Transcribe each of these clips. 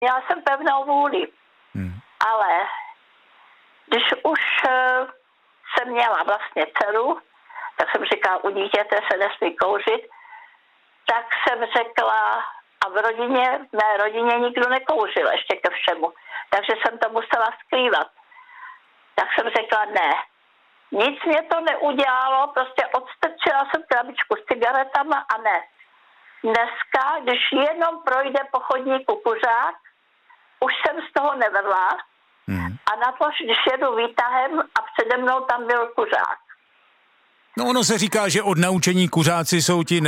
Měla jsem pevnou vůli. Ale když už jsem měla vlastně dceru, tak jsem říkala, u dítěte se nesmí kouřit, tak jsem řekla, a v mé rodině nikdo nekouřil ještě ke všemu, takže jsem to musela skrývat. Tak jsem řekla ne. Nic mě to neudělalo, prostě odstrčila jsem krabičku s cigaretama a ne. Dneska, když jenom projde po chodníku kuřák, už jsem z toho nevedla a na to, když jedu výtahem a přede mnou tam byl kuřák. No ono se říká, že od naučení kuřáci jsou ti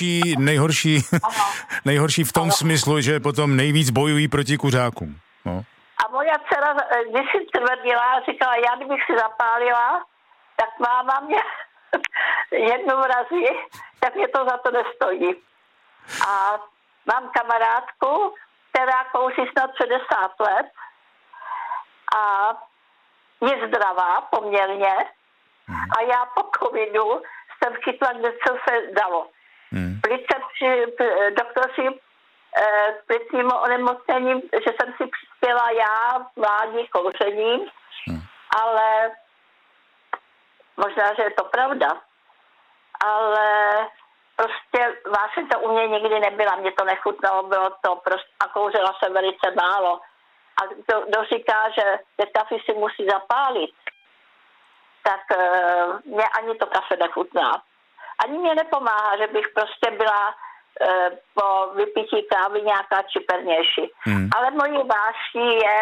nejhorší v tom smyslu, že potom nejvíc bojují proti kuřákům. No. A moja dcera, když si tvrdila, říkala, já kdybych si zapálila, tak máma mě jednou razí, tak mě to za to nestojí. A mám kamarádku, která kouří snad 60 let a je zdravá poměrně. A já po covidu jsem chytla, kde co se dalo. Doktoři s plicním onemocněním, že jsem si přispěla já mládí kouřením, ale možná, že je to pravda. Ale prostě vášeň to u mě nikdy nebyla, mě to nechutnalo, bylo to prostě, a kouřila jsem velice málo. A kdo říká, že kafe si musí zapálit, tak mě ani to kafe nechutná. Ani mě nepomáhá, že bych prostě byla po vypití kávy nějaká čipernější. Ale mojí vášní je,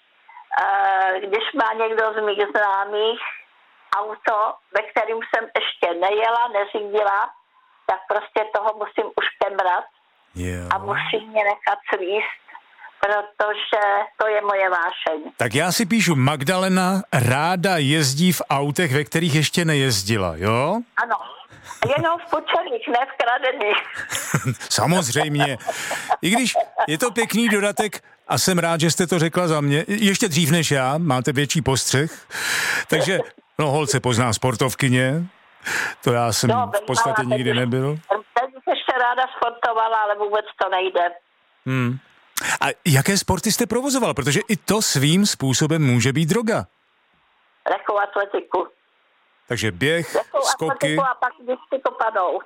když má někdo z mých známých auto, ve kterým jsem ještě nejela, neřídila, tak prostě toho musím už kemrat a musím mě nechat svíst, protože to je moje vášeň. Tak já si píšu, Magdalena ráda jezdí v autech, ve kterých ještě nejezdila, jo? Ano, jenom v počerých, ne v kradených. Samozřejmě. I když je to pěkný dodatek a jsem rád, že jste to řekla za mě, ještě dřív než já, máte větší postřeh, takže holce pozná sportovkyně, to já jsem v podstatě nikdy nebyl. Teď bych ještě ráda sportovala, ale vůbec to nejde. A jaké sporty jste provozoval? Protože i to svým způsobem může být droga. Lehkou atletiku. Takže běh, skoky. A pak dyskopadou.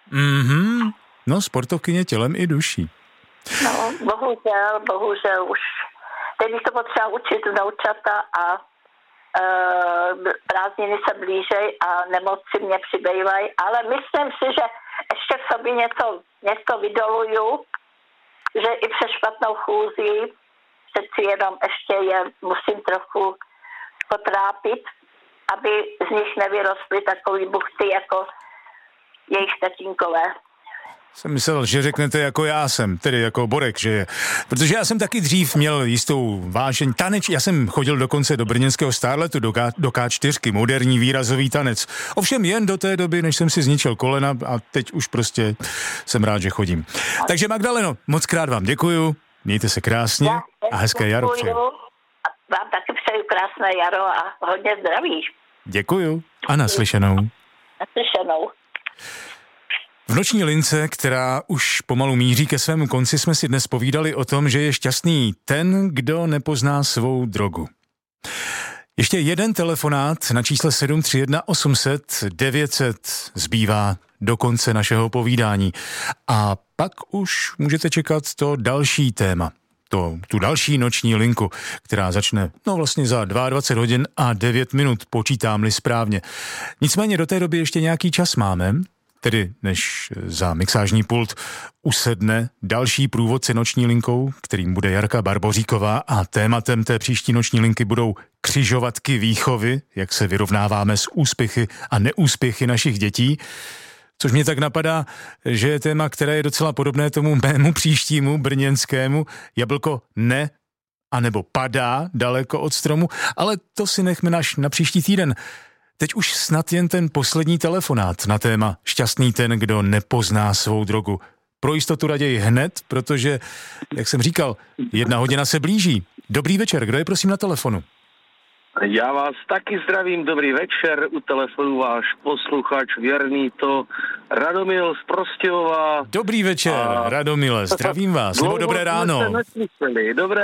No, sportovkyně tělem i duší. No, bohužel už. Teď bych to potřeba učit vnoučata a prázdniny se blížej a nemoci mě přibývají, ale myslím si, že ještě v sobě něco vydoluju, že i přes špatnou chůzi přeci jenom ještě je musím trochu potrápit, aby z nich nevyrostly takový buchty jako jejich tatínkové. Jsem myslel, že řeknete jako já jsem, tedy jako Borek, že je. Protože já jsem taky dřív měl jistou vášeň taneč, já jsem chodil dokonce do brněnského Starletu, do K4, moderní výrazový tanec. Ovšem jen do té doby, než jsem si zničil kolena a teď už prostě jsem rád, že chodím. Takže Magdaleno, moc krát vám děkuju, mějte se krásně a hezké jaro přeju. Vám taky přeju krásné jaro a hodně zdraví. Děkuju a naslyšenou. Naslyšenou. V noční lince, která už pomalu míří ke svému konci, jsme si dnes povídali o tom, že je šťastný ten, kdo nepozná svou drogu. Ještě jeden telefonát na čísle 731 800 900 zbývá do konce našeho povídání. A pak už můžete čekat to další téma. Tu další noční linku, která začne vlastně za 22 hodin a 9 minut, počítám-li správně. Nicméně do té doby ještě nějaký čas máme, tedy než za mixážní pult usedne další průvodce noční linkou, kterým bude Jarka Barboříková a tématem té příští noční linky budou křižovatky výchovy, jak se vyrovnáváme s úspěchy a neúspěchy našich dětí. Což mě tak napadá, že je téma, které je docela podobné tomu mému příštímu brněnskému. Jablko ne, anebo padá daleko od stromu, ale to si nechme na příští týden. Teď už snad jen ten poslední telefonát na téma šťastný ten, kdo nepozná svou drogu. Pro jistotu raději hned, protože, jak jsem říkal, 1 hodina se blíží. Dobrý večer, kdo je prosím na telefonu? Já vás taky zdravím, dobrý večer, u telefonu váš posluchač věrný to Radomil z Prostějova. Dobrý večer, Radomile, zdravím vás, nebo dobré ráno. Dobré